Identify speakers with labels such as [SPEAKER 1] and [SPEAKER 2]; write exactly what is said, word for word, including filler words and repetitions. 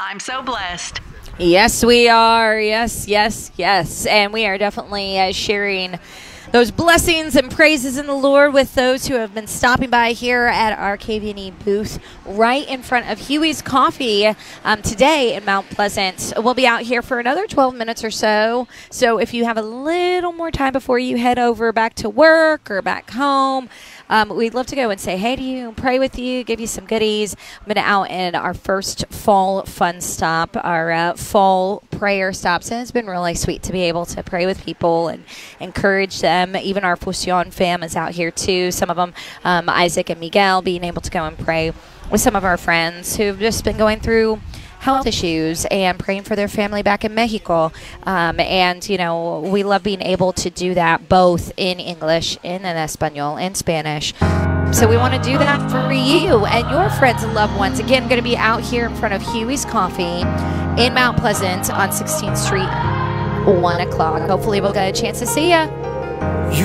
[SPEAKER 1] I'm so blessed.
[SPEAKER 2] Yes, we are. Yes, yes, yes. And we are definitely uh, sharing those blessings and praises in the Lord with those who have been stopping by here at our K V N E booth right in front of Huey's Coffee um, today in Mount Pleasant. We'll be out here for another twelve minutes or so. So if you have a little more time before you head over back to work or back home, Um, we'd love to go and say hey to you, pray with you, give you some goodies. I'm going to out in our first fall fun stop, our uh, fall prayer stops. And it's been really sweet to be able to pray with people and encourage them. Even our Fusion fam is out here too. Some of them, um, Isaac and Miguel, being able to go and pray with some of our friends who've just been going through health issues and praying for their family back in Mexico. Um, and, you know, we love being able to do that both in English, in an Espanol, and Spanish. So we want to do that for you and your friends and loved ones. Again, going to be out here in front of Huey's Coffee in Mount Pleasant on sixteenth Street, one o'clock. Hopefully we'll get a chance to see you.